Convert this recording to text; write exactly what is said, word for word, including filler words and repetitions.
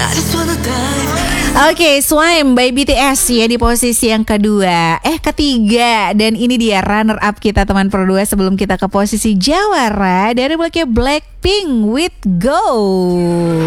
Oke, okay, Swim by B T S ya di posisi yang kedua, eh ketiga, dan ini dia runner up kita teman berdua sebelum kita ke posisi jawara dari bloknya Blackpink with Go.